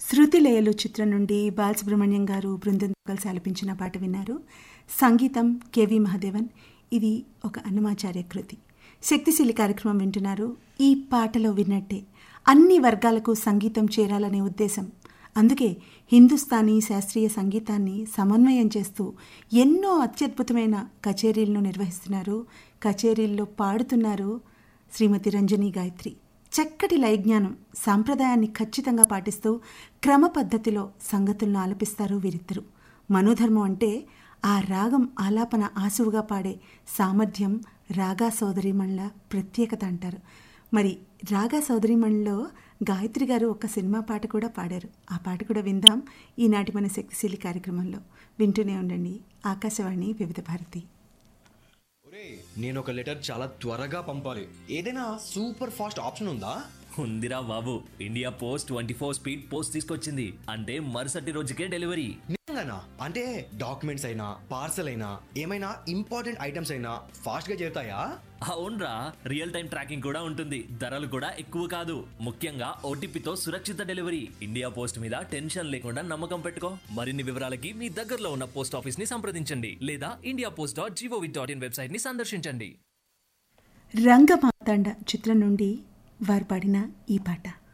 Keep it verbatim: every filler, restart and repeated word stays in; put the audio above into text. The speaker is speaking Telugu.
శృతిలయలు చిత్రం నుండి బాలసుబ్రహ్మణ్యం గారు బృందంతో కలిసి ఆలపించిన పాట విన్నారు. సంగీతం కెవి మహదేవన్. ఇది ఒక అన్నమాచార్య కృతి. శక్తిశీలి కార్యక్రమం వింటున్నారు. ఈ పాటలో విన్నట్టే అన్ని వర్గాలకు సంగీతం చేరాలనే ఉద్దేశం. అందుకే హిందుస్థానీ శాస్త్రీయ సంగీతాన్ని సమన్వయం చేస్తూ ఎన్నో అత్యద్భుతమైన కచేరీలను నిర్వహిస్తున్నారు. కచేరీల్లో పాడుతున్నారు శ్రీమతి రంజని గాయత్రి. చక్కటి లయజ్ఞానం, సాంప్రదాయాన్ని ఖచ్చితంగా పాటిస్తూ క్రమ పద్ధతిలో సంగతులను ఆలపిస్తారు వీరిద్దరు. మనోధర్మం అంటే ఆ రాగం ఆలాపన ఆసువుగా పాడే సామర్థ్యం రాగా సోదరీమణుల ప్రత్యేకత అంటారు. మరి రాగా సోదరీమణులో గాయత్రి గారు ఒక సినిమా పాట కూడా పాడారు. ఆ పాట కూడా విందాం ఈనాటి మన శక్తిశీలి కార్యక్రమంలో. వింటూనే ఉండండి ఆకాశవాణి వివిధ భారతి. నేను ఒక లెటర్ చాలా త్వరగా పంపాలి. ఏదైనా సూపర్ ఫాస్ట్ ఆప్షన్ ఉందా? ఉందిరా బాబు, India post twenty four speed post తీసుకొచ్చింది. అంటే మరుసటి రోజుకే డెలివరీ. నిజంగానా? అంటే డాక్యుమెంట్స్ అయినా పార్సల్ అయినా ఏమైనా ఇంపార్టెంట్ ఐటమ్స్ అయినా ఫాస్ట్ గా చేరుతాయా? అవునరా, రియల్ టైం ట్రాకింగ్ కూడా ఉంటుంది. ధరలు కూడా ఎక్కువ కాదు. ముఖ్యంగా ఓటీపీతో సురక్షిత డెలివరీ. ఇండియా పోస్ట్ మీద టెన్షన్ లేకుండా నమ్మకం పెట్టుకో. మరిన్ని వివరాలకి మీ దగ్గరలో ఉన్న పోస్ట్ ఆఫీస్ ని సంప్రదించండి లేదా India post dot GOV dot in website ని సందర్శించండి. రంగమాతాండ చిత్రం నుండి వారు పాడిన ఈ పాట.